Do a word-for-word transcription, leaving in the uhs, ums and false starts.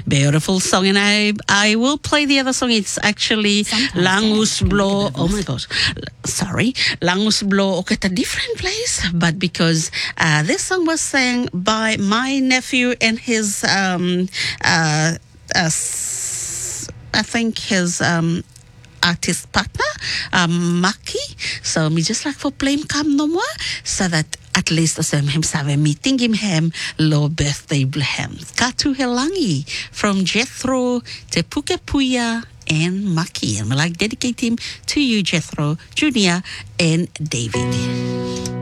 Beautiful song, and I I will play the other song. It's actually Langus Blo. Oh my gosh, sorry, Langus Blo. Okay, at a different place, but because uh, this song was sang by my nephew and his um uh, uh I think his um. artist partner, um, Maki. So me just like for playing kam no more, so that at least as him save meeting him hem lo birthday blehem. Katu Helangi from Jethro, Te Pukepuya, and Maki. And I like dedicate him to you, Jethro, Junior, and David.